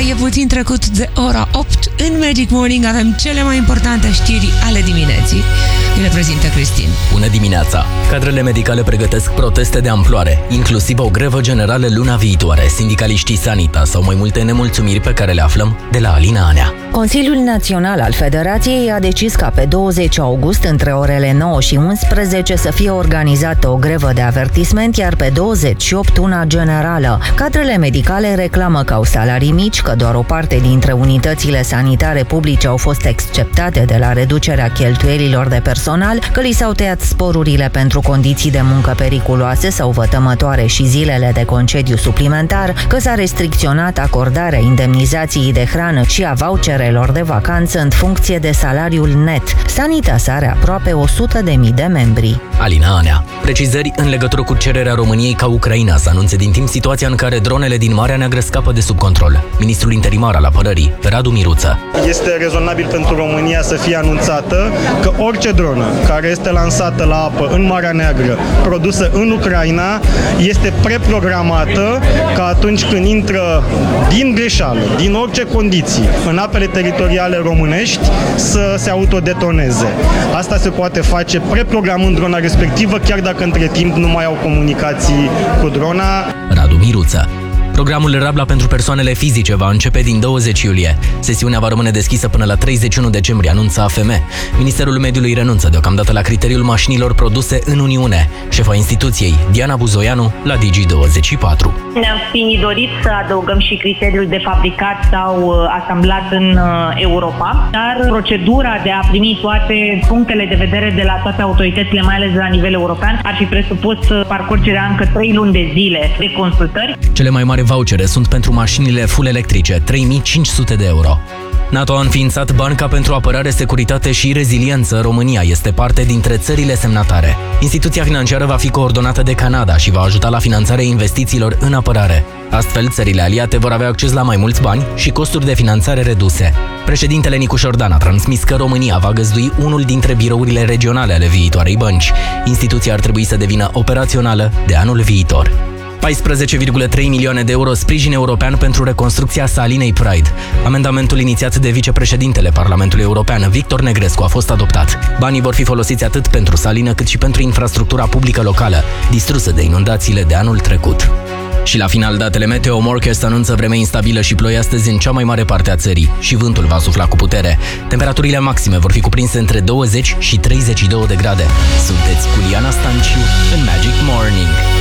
e puțin trecut de ora 8. În Magic Morning avem cele mai importante știri ale dimineții. Le prezintă Cristin. Bună dimineața! Cadrele medicale pregătesc proteste de amploare, inclusiv o grevă generală luna viitoare. Sindicaliștii Sanitas sau mai multe nemulțumiri pe care le aflăm de la Alina Anea. Consiliul Național al Federației a decis ca pe 20 august, între orele 9 și 11, să fie organizată o grevă de avertisment, iar pe 28 una generală. Cadrele medicale reclamă că au salarii mici, că doar o parte dintre unitățile sanitare publice au fost exceptate de la reducerea cheltuielilor de personal, că li s-au tăiat sporurile pentru condiții de muncă periculoase sau vătămătoare și zilele de concediu suplimentar, că s-a restricționat acordarea indemnizației de hrană și a voucherelor de vacanță în funcție de salariul net. Sanitas are aproape 100.000 de membri. Alina Anea. Precizări în legătură cu cererea României ca Ucraina să anunțe din timp situația în care dronele din Marea Neagră scapă de sub control. Ministrul interimar al apărării, Radu Miruță. Este rezonabil pentru România să fie anunțată că orice dronă care este lansată la apă în Marea Neagră, produsă în Ucraina, este preprogramată ca atunci când intră din greșeală, din orice condiții, în apele teritoriale românești, să se autodetoneze. Asta se poate face preprogramând drona respectivă, chiar dacă între timp nu mai au comunicații cu drona. Radu Miruță. Programul Rabla pentru persoanele fizice va începe din 20 iulie. Sesiunea va rămâne deschisă până la 31 decembrie, anunță AFM. Ministerul Mediului renunță deocamdată la criteriul mașinilor produse în Uniune. Șefa instituției, Diana Buzoianu, la Digi24. Ne-am fi dorit să adăugăm și criteriul de fabricat sau asamblat în Europa, dar procedura de a primi toate punctele de vedere de la toate autoritățile, mai ales de la nivel european, ar fi presupus parcurgerea încă 3 luni de zile de consultări. Cele mai mari vouchere sunt pentru mașinile full electrice, 3.500 de euro. NATO a înființat Banca pentru Apărare, Securitate și Reziliență. România este parte dintre țările semnatare. Instituția financiară va fi coordonată de Canada și va ajuta la finanțarea investițiilor în apărare. Astfel, țările aliate vor avea acces la mai mulți bani și costuri de finanțare reduse. Președintele Nicu Șordan a transmis că România va găzdui unul dintre birourile regionale ale viitoarei bănci. Instituția ar trebui să devină operațională de anul viitor. 14,3 milioane de euro sprijin european pentru reconstrucția salinei Pride. Amendamentul inițiat de vicepreședintele Parlamentului European, Victor Negrescu, a fost adoptat. Banii vor fi folosiți atât pentru salină cât și pentru infrastructura publică locală, distrusă de inundațiile de anul trecut. Și la final, datele meteo. Morcast anunță vreme instabilă și ploi astăzi în cea mai mare parte a țării și vântul va sufla cu putere. Temperaturile maxime vor fi cuprinse între 20 și 32 de grade. Sunteți cu Liana Stanciu în Magic Morning.